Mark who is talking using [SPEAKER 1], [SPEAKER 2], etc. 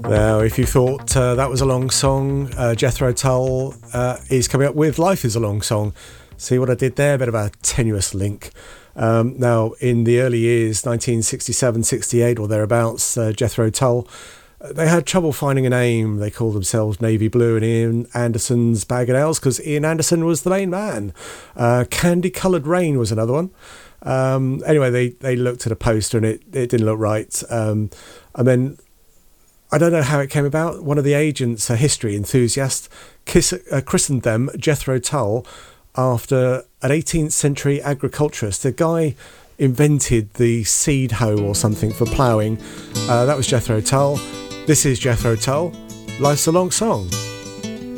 [SPEAKER 1] Now, if you thought that was a long song, Jethro Tull is coming up with Life is a Long Song. See what I did there? A bit of a tenuous link. Now, in the early years, 1967, 68 or thereabouts, Jethro Tull, they had trouble finding a name. They called themselves Navy Blue and Ian Anderson's Bag of Nails because Ian Anderson was the main man. Candy Coloured Rain was another one. Anyway, they looked at a poster and it didn't look right. And then I don't know how it came about. One of the agents, a history enthusiast, christened them Jethro Tull after an 18th century agriculturist. The guy invented the seed hoe or something for ploughing. That was Jethro Tull. This is Jethro Tull. Life's a Long Song.